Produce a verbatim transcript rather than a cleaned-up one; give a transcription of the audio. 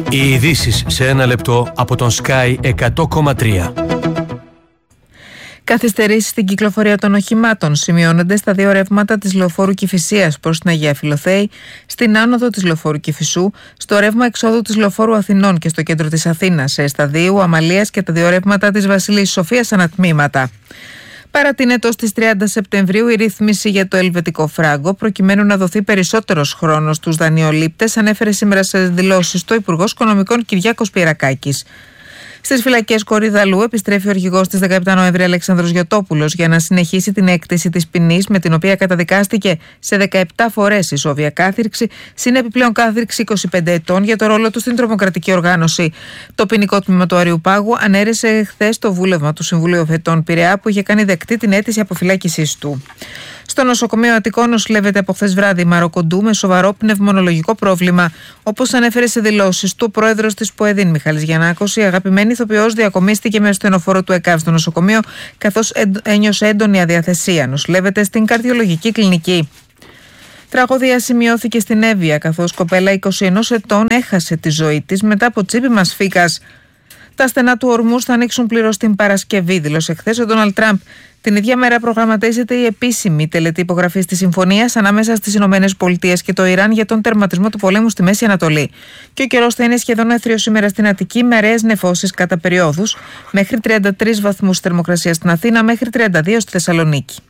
Οι ειδήσεις σε ένα λεπτό από τον Sky εκατό κόμμα τρία. Καθυστερήσεις στην κυκλοφορία των οχημάτων σημειώνονται στα δύο ρεύματα της λεωφόρου Κηφισίας προς την Αγία Φιλοθέη, στην άνοδο της λεωφόρου Κηφισού, στο ρεύμα εξόδου της λεωφόρου Αθηνών και στο κέντρο της Αθήνας, σε σταδίου Αμαλίας και τα δύο ρεύματα της Βασιλής Σοφίας ανατμήματα. Παρατείνεται ως τις τριάντα Σεπτεμβρίου η ρύθμιση για το ελβετικό φράγκο, προκειμένου να δοθεί περισσότερος χρόνος στους δανειολήπτες, ανέφερε σήμερα σε δηλώσεις του Υπουργός Οικονομικών Κυριάκος Πυρακάκης. Στις φυλακές Κορυδαλού επιστρέφει ο αρχηγός της δεκαεπτά Νοεμβρίου Αλέξανδρος Γιωτόπουλος για να συνεχίσει την έκτηση της ποινής με την οποία καταδικάστηκε σε δεκαεπτά φορές ισόβια κάθυρξη, συν επιπλέον κάθυρξη είκοσι πέντε ετών για το ρόλο του στην τρομοκρατική οργάνωση. Το ποινικό τμήμα του Αριουπάγου ανέρεσε χθες το βούλευμα του Συμβουλίου Φετών Πειραιά που είχε κάνει δεκτή την αίτηση αποφυλάκησής του. Στο νοσοκομείο Αττικών νοσηλεύεται από χθες βράδυ η Μαροκοντού με σοβαρό πνευμονολογικό πρόβλημα. Όπως ανέφερε σε δηλώσεις του ο πρόεδρος της ΠΟΕΔΗΝ Μιχάλης Γιαννάκος, η αγαπημένη ηθοποιός διακομίστηκε με στενοφόρο του ΕΚΑΒ στο νοσοκομείο, καθώς ένιωσε έντονη αδιαθεσία. Νοσηλεύεται στην καρδιολογική κλινική. Τραγωδία σημειώθηκε στην Εύβοια, καθώς κοπέλα είκοσι ενός ετών έχασε τη ζωή της μετά από τσίπημα σφίγας. Τα στενά του ορμούς θα ανοίξουν πλήρως την Παρασκευή, δήλωσε χθες ο Ντόναλντ Τραμπ. Την ίδια μέρα προγραμματίζεται η επίσημη τελετή υπογραφής της συμφωνίας ανάμεσα στις Ηνωμένες Πολιτείες και το Ιράν για τον τερματισμό του πολέμου στη Μέση Ανατολή. Και ο καιρός θα είναι σχεδόν έθριος σήμερα στην Αττική, με αραιές νεφώσεις κατά περιόδους, μέχρι τριάντα τρεις βαθμούς θερμοκρασία στην Αθήνα, μέχρι τριάντα δύο στη Θεσσαλονίκη.